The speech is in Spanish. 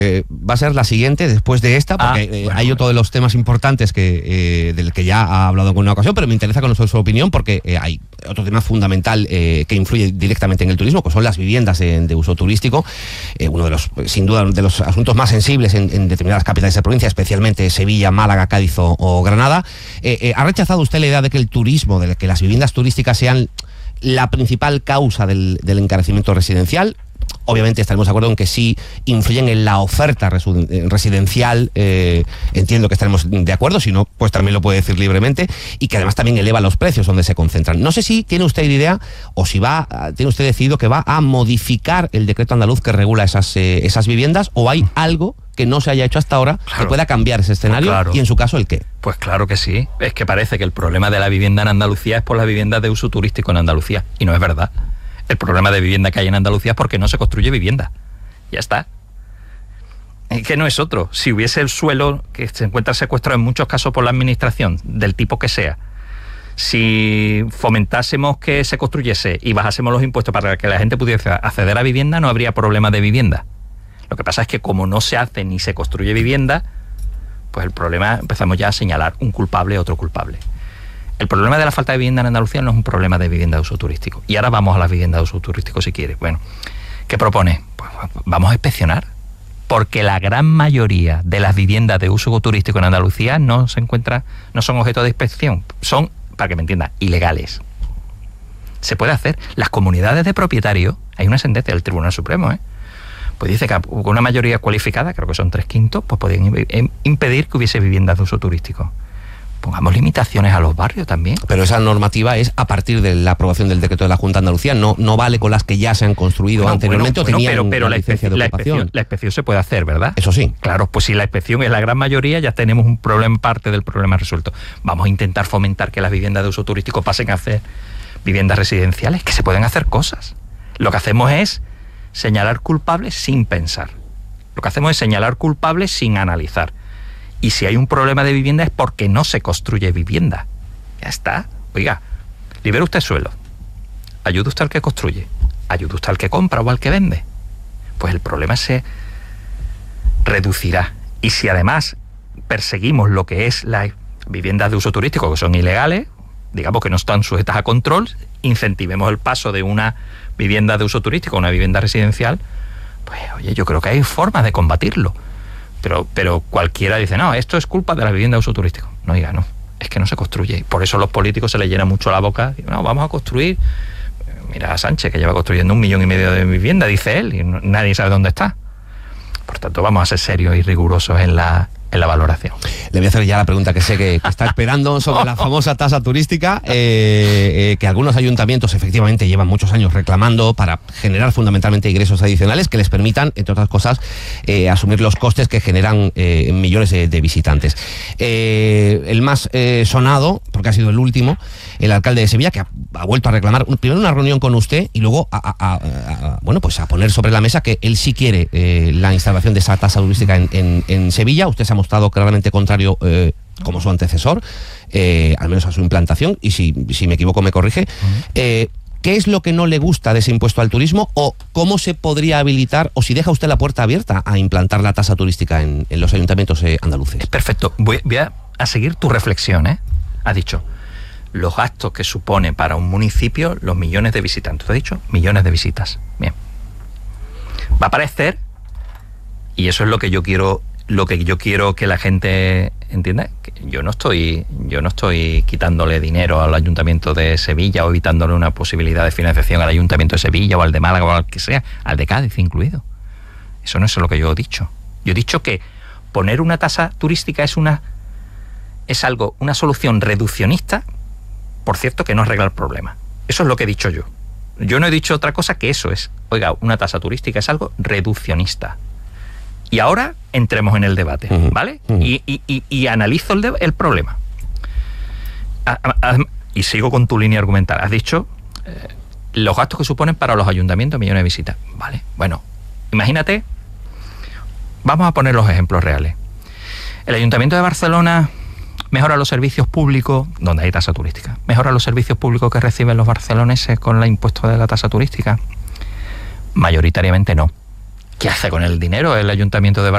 va a ser la siguiente después de esta, porque hay otro de los temas importantes del que ya ha hablado en una ocasión, pero me interesa conocer su opinión porque hay otro tema fundamental que influye directamente en el turismo, que son las viviendas de uso turístico. Uno de los, sin duda, de los asuntos más sensibles en determinadas capitales de provincia, especialmente Sevilla, Málaga, Cádiz o Granada. ¿Ha rechazado usted la idea de que el turismo, de que las viviendas turísticas sean la principal causa del encarecimiento residencial? Obviamente estaremos de acuerdo en que sí influyen en la oferta residencial, entiendo que estaremos de acuerdo, si no, pues también lo puede decir libremente, y que además también eleva los precios donde se concentran. No sé si tiene usted idea, o si tiene usted decidido que va a modificar el decreto andaluz que regula esas viviendas, o hay algo que no se haya hecho hasta ahora que pueda cambiar ese escenario, y en su caso, ¿el qué? Pues claro que sí. Es que parece que el problema de la vivienda en Andalucía es por las viviendas de uso turístico en Andalucía, y no es verdad. El problema de vivienda que hay en Andalucía es porque no se construye vivienda. Ya está. Es que no es otro. Si hubiese el suelo que se encuentra secuestrado en muchos casos por la administración, del tipo que sea, si fomentásemos que se construyese y bajásemos los impuestos para que la gente pudiese acceder a vivienda, no habría problema de vivienda. Lo que pasa es que como no se hace ni se construye vivienda, pues el problema empezamos ya a señalar un culpable, otro culpable. El problema de la falta de vivienda en Andalucía no es un problema de vivienda de uso turístico. Y ahora vamos a la vivienda de uso turístico si quieres. Bueno, ¿qué propone? Pues vamos a inspeccionar. Porque la gran mayoría de las viviendas de uso turístico en Andalucía no son objeto de inspección. Son, para que me entiendan, ilegales. Se puede hacer. Las comunidades de propietarios, hay una sentencia del Tribunal Supremo, pues dice que con una mayoría cualificada, creo que son 3/5, pues podían impedir que hubiese viviendas de uso turístico. Pongamos limitaciones a los barrios también. Pero esa normativa es a partir de la aprobación del decreto de la Junta de Andalucía, no vale con las que ya se han construido anteriormente. Pero la inspección se puede hacer, ¿verdad? Eso sí. Claro, pues si la inspección es la gran mayoría, ya tenemos un problema, parte del problema resuelto. Vamos a intentar fomentar que las viviendas de uso turístico pasen a hacer viviendas residenciales, que se pueden hacer cosas. Lo que hacemos es señalar culpables sin pensar. Lo que hacemos es señalar culpables sin analizar. Y si hay un problema de vivienda es porque no se construye vivienda. Ya está. Oiga, libere usted suelo. Ayude usted al que construye. Ayude usted al que compra o al que vende. Pues el problema se reducirá. Y si además perseguimos lo que es las viviendas de uso turístico, que son ilegales, digamos que no están sujetas a control, incentivemos el paso de una vivienda de uso turístico a una vivienda residencial, pues oye, yo creo que hay formas de combatirlo. Pero cualquiera dice, no, esto es culpa de la vivienda de uso turístico. No, diga, no, es que no se construye. Por eso a los políticos se les llena mucho la boca. Dicen, no, vamos a construir. Mira a Sánchez, que lleva construyendo 1,5 millones de viviendas, dice él, y nadie sabe dónde está. Por tanto, vamos a ser serios y rigurosos en la valoración. Le voy a hacer ya la pregunta que sé que está esperando sobre la famosa tasa turística, que algunos ayuntamientos efectivamente llevan muchos años reclamando para generar fundamentalmente ingresos adicionales que les permitan, entre otras cosas, asumir los costes que generan millones de visitantes. El más sonado, porque ha sido el último, el alcalde de Sevilla, que ha vuelto a reclamar primero una reunión con usted y luego pues a poner sobre la mesa que él sí quiere la instalación de esa tasa turística en Sevilla. Usted se ha mostrado claramente contrario como su antecesor, al menos a su implantación, y si me equivoco me corrige. ¿Qué es lo que no le gusta de ese impuesto al turismo, o cómo se podría habilitar, o si deja usted la puerta abierta a implantar la tasa turística en los ayuntamientos andaluces? Perfecto, voy a seguir tu reflexión. Ha dicho los gastos que supone para un municipio los millones de visitantes. ¿Te ha dicho? Millones de visitas. Bien. Va a parecer, y eso es lo que yo quiero que la gente entienda, que yo no estoy quitándole dinero al Ayuntamiento de Sevilla o evitándole una posibilidad de financiación al Ayuntamiento de Sevilla o al de Málaga o al que sea, al de Cádiz incluido. Eso no es lo que yo he dicho. Yo he dicho que poner una tasa turística es una solución reduccionista, por cierto, que no arregla el problema. Eso es lo que he dicho yo. Yo no he dicho otra cosa que eso es. Oiga, una tasa turística es algo reduccionista. Y ahora entremos en el debate, ¿vale? Y analizo el problema. Y sigo con tu línea argumental. Has dicho los gastos que suponen para los ayuntamientos millones de visitas. Vale, bueno, imagínate, vamos a poner los ejemplos reales. El Ayuntamiento de Barcelona mejora los servicios públicos, donde hay tasa turística. Mejora los servicios públicos que reciben los barceloneses con el impuesto de la tasa turística. Mayoritariamente no. ¿Qué hace con el dinero el Ayuntamiento de Barcelona?